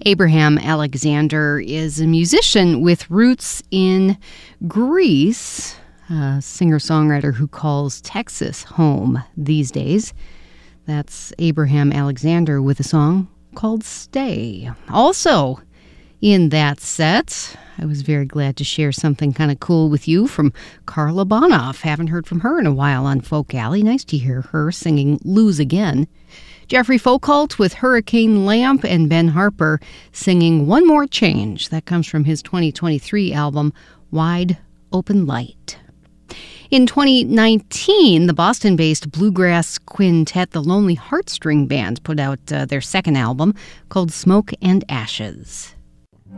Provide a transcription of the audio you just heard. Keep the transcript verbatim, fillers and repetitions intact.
Abraham Alexander is a musician with roots in Greece, a singer-songwriter who calls Texas home these days. That's Abraham Alexander with a song called Stay. Also, in that set, I was very glad to share something kind of cool with you from Carla Bonoff. Haven't heard from her in a while on Folk Alley. Nice to hear her singing Lose Again. Jeffrey Folkalt with Hurricane Lamp, and Ben Harper singing One More Change. That comes from his twenty twenty-three album, Wide Open Light. In twenty nineteen, the Boston-based bluegrass quintet, the Lonely Heartstring Band, put out uh, their second album called Smoke and Ashes.